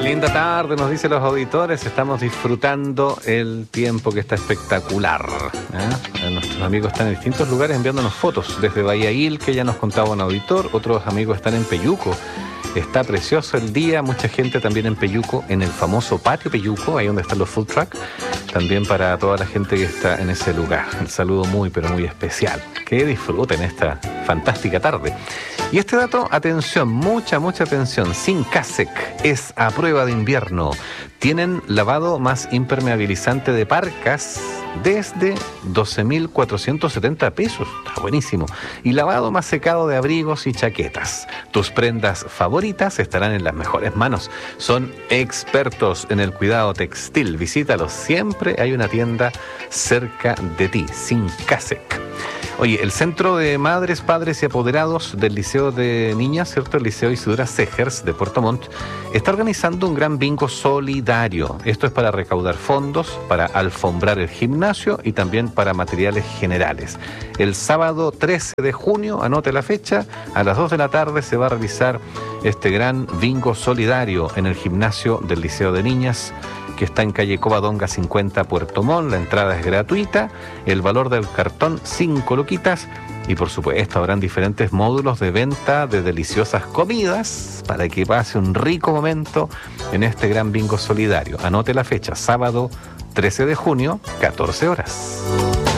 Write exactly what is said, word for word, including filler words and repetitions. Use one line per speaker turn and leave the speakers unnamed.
linda tarde, nos dicen los auditores. Estamos disfrutando el tiempo que está espectacular, ¿eh? Nuestros amigos están en distintos lugares enviándonos fotos. Desde Bahía Il, que ya nos contaba un auditor. Otros amigos están en Peyuco. Está precioso el día. Mucha gente también en Peyuco, en el famoso patio Peyuco, ahí donde están los food truck. También para toda la gente que está en ese lugar. Un saludo muy, pero muy especial. Que disfruten esta fantástica tarde. Y este dato, atención, mucha, mucha atención. Sincasec es a prueba de invierno. Tienen lavado más impermeabilizante de parcas desde doce mil cuatrocientos setenta pesos. Está buenísimo. Y lavado más secado de abrigos y chaquetas. Tus prendas favoritas estarán en las mejores manos. Son expertos en el cuidado textil. Visítalos siempre. Hay una tienda cerca de ti. Sincasec. Oye, el Centro de Madres, Padres y Apoderados del Liceo de Niñas, ¿cierto? El Liceo Isidora Segers de Puerto Montt, está organizando un gran bingo solidario. Esto es para recaudar fondos, para alfombrar el gimnasio y también para materiales generales. El sábado trece de junio, anote la fecha, a las dos de la tarde se va a realizar este gran bingo solidario en el gimnasio del Liceo de Niñas, que está en calle Covadonga cincuenta, Puerto Montt. La entrada es gratuita, el valor del cartón cinco luquitas y por supuesto habrán diferentes módulos de venta de deliciosas comidas para que pase un rico momento en este gran bingo solidario. Anote la fecha, sábado trece de junio, catorce horas.